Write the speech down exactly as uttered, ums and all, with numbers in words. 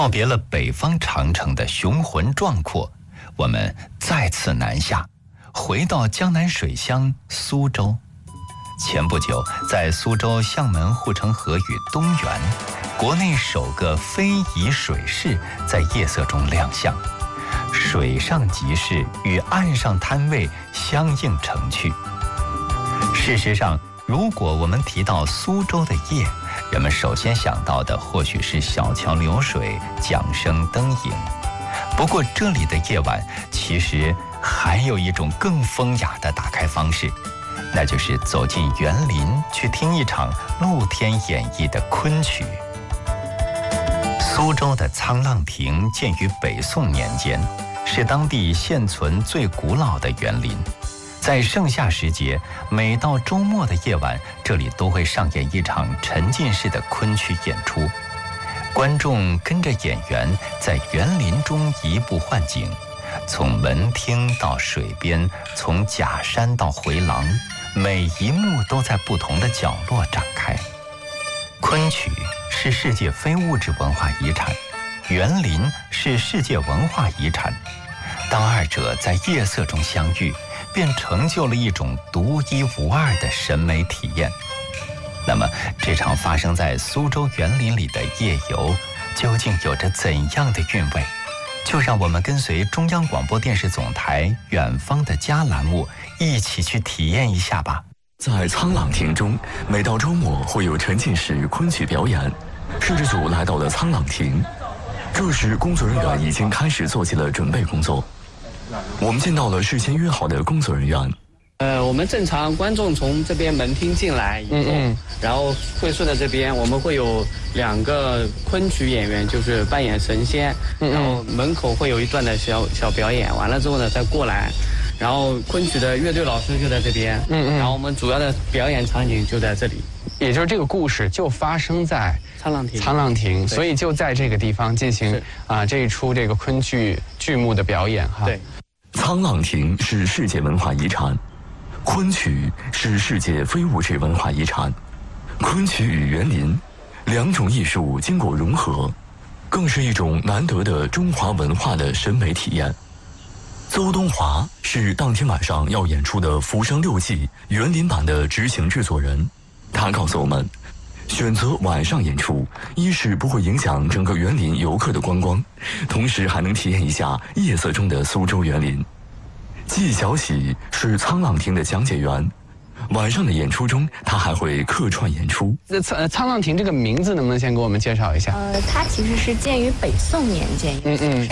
别了北方长城的雄浑壮阔，我们再次南下，回到江南水乡苏州。前不久，在苏州相门护城河与东园，国内首个非遗水市在夜色中亮相，水上集市与岸上摊位相映成趣。事实上，如果我们提到苏州的夜，人们首先想到的或许是小桥流水、桨声灯影。不过这里的夜晚其实还有一种更风雅的打开方式，那就是走进园林去听一场露天演绎的昆曲。苏州的沧浪亭建于北宋年间，是当地现存最古老的园林。在盛夏时节，每到周末的夜晚，这里都会上演一场沉浸式的昆曲演出。观众跟着演员在园林中移步换景，从门厅到水边，从假山到回廊，每一幕都在不同的角落展开。昆曲是世界非物质文化遗产，园林是世界文化遗产。当二者在夜色中相遇，便成就了一种独一无二的审美体验。那么，这场发生在苏州园林里的夜游，究竟有着怎样的韵味？就让我们跟随中央广播电视总台《远方的家》栏目，一起去体验一下吧。 在沧浪亭中，每到周末会有沉浸式昆曲表演。摄制组来到了沧浪亭，这时工作人员已经开始做起了准备工作。我们见到了事先约好的工作人员。 呃，我们正常观众从这边门厅进来以后，嗯嗯然后会顺着这边，我们会有两个昆曲演员，就是扮演神仙，嗯嗯然后门口会有一段的小小表演，完了之后呢再过来，然后昆曲的乐队老师就在这边，嗯嗯然后我们主要的表演场景就在这里， 也就是这个故事就发生在沧浪亭， 沧浪亭，所以就在这个地方进行啊、呃、这一出这个昆剧剧目的表演哈。 对， 沧浪亭是世界文化遗产。昆曲是世界非物质文化遗产，昆曲与园林两种艺术经过融合，更是一种难得的中华文化的审美体验。邹东华是当天晚上要演出的《浮生六记》园林版的执行制作人，他告诉我们，选择晚上演出，一是不会影响整个园林游客的观光，同时还能体验一下夜色中的苏州园林。纪晓喜是沧浪亭的讲解员，晚上的演出中，他还会客串演出。 那沧沧浪亭这个名字能不能先给我们介绍一下？ 呃，它其实是建于北宋年间。 嗯嗯。